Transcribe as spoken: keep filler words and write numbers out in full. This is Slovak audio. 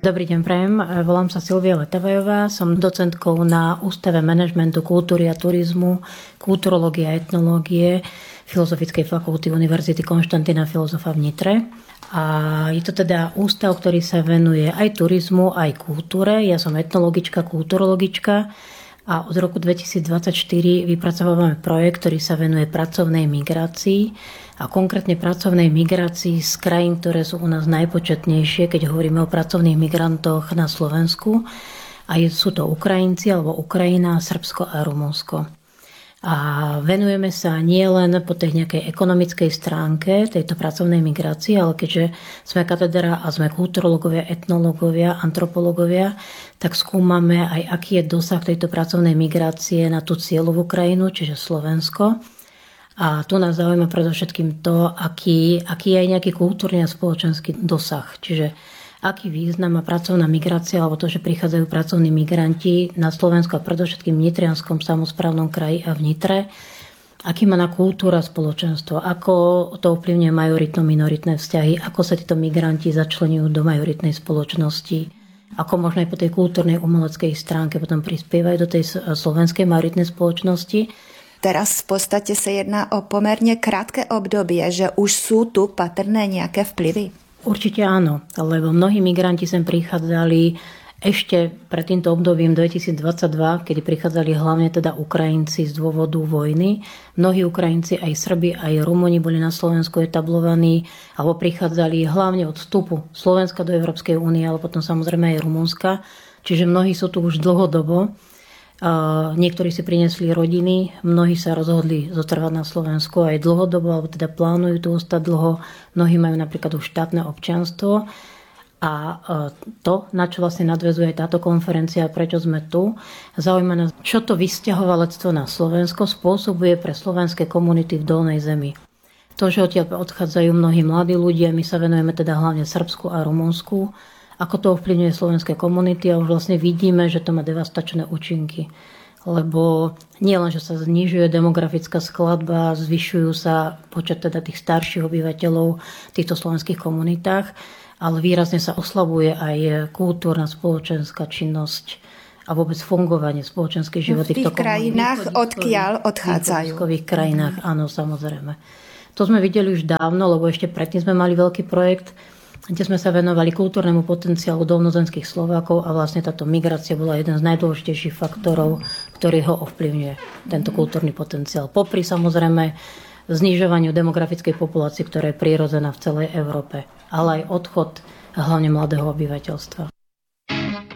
Dobrý deň, prajem. Volám sa Silvia Letavajová, som docentkou na Ústave manažmentu, kultúry a turizmu, kulturológie a etnológie Filozofickej fakulty Univerzity Konštantína Filozofa v Nitre. A je to teda ústav, ktorý sa venuje aj turizmu, aj kultúre. Ja som etnologička, kulturologička a od roku dvetisícdvadsaťštyri vypracovávame projekt, ktorý sa venuje pracovnej migrácii a konkrétne pracovnej migrácii z krajín, ktoré sú u nás najpočetnejšie, keď hovoríme o pracovných migrantoch na Slovensku. A sú to Ukrajinci alebo Ukrajina, Srbsko a Rumunsko. A venujeme sa nie len po tej nejakej ekonomickej stránke tejto pracovnej migrácie, ale keďže sme katedra a sme kulturológovia, etnológovia, antropológovia, tak skúmame aj, aký je dosah tejto pracovnej migrácie na tú cieľovú krajinu, čiže Slovensko. A tu nás zaujíma predovšetkým to, aký, aký je aj nejaký kultúrny a spoločenský dosah. Čiže aký význam má pracovná migrácia, alebo to, že prichádzajú pracovní migranti na Slovensku a predovšetkým v Nitrianskom samosprávnom kraji a v Nitre. Aký má na kultúra spoločenstvo, ako to ovplyvňuje majoritno-minoritné vzťahy, ako sa títo migranti začlenujú do majoritnej spoločnosti, ako možno aj po tej kultúrnej umeleckej stránke potom prispievajú do tej slovenskej majoritnej spoločnosti. Teraz v podstate sa jedná o pomerne krátke obdobie, že už sú tu patrné nejaké vplyvy? Určite áno, lebo mnohí migranti sem prichádzali ešte pred týmto obdobím dvetisícdvadsaťdva, kedy prichádzali hlavne teda Ukrajinci z dôvodu vojny. Mnohí Ukrajinci, aj Srbi, aj Rumúni boli na Slovensku etablovaní alebo prichádzali hlavne od vstupu Slovenska do Európskej únie, ale potom samozrejme aj Rumunska. Čiže mnohí sú tu už dlhodobo. Niektorí si priniesli rodiny, mnohí sa rozhodli zotrvať na Slovensku aj dlhodobo, alebo teda plánujú tu ostať dlho. Mnohí majú napríklad už štátne občianstvo. A to, na čo vlastne nadväzuje táto konferencia, prečo sme tu, zaujíma nás, čo to vysťahovalectvo na Slovensko spôsobuje pre slovenské komunity v Dolnej zemi. To, že odtiaľ odchádzajú mnohí mladí ľudia, my sa venujeme teda hlavne Srbsku a Rumunsku, ako to ovplyvňuje slovenské komunity a už vlastne vidíme, že to má devastačné účinky. Lebo nie len, že sa znižuje demografická skladba, zvyšujú sa počet teda tých starších obyvateľov v týchto slovenských komunitách, ale výrazne sa oslabuje aj kultúrna spoločenská činnosť a vôbec fungovanie spoločenských život týchto komunít. V tých krajinách, odkiaľ odchádzajú. V tých krajinách, áno, samozrejme. To sme videli už dávno, lebo ešte predtým sme mali veľký projekt, kde sme sa venovali kultúrnemu potenciálu dolnozemských Slovákov a vlastne táto migrácia bola jeden z najdôležitejších faktorov, ktorý ho ovplyvňuje, tento kultúrny potenciál. Popri samozrejme znižovaniu demografickej populácie, ktorá je prirodzená v celej Európe, ale aj odchod hlavne mladého obyvateľstva.